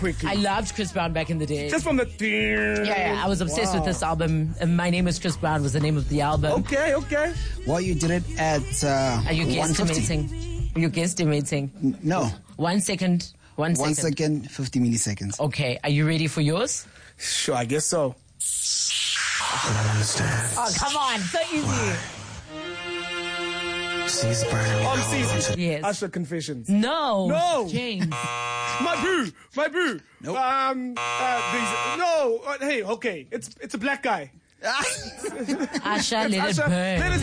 quickly. I loved Chris Brown back in the day. Just from the... Yeah, I was obsessed with this album. My Name is Chris Brown was the name of the album. Okay. Well, you did it at Are you 150. guesstimating? Are you guesstimating? No. 1 second. 1 second. 1 second, 50 milliseconds. Okay, are you ready for yours? Sure, I guess so. I don't understand. Oh, come on. So easy. Seas burning me. On now. season. Yes. Usher Confessions. No. James. My boo. Nope. No. Hey, okay. It's a black guy. Asha, let it Usher, burn. let it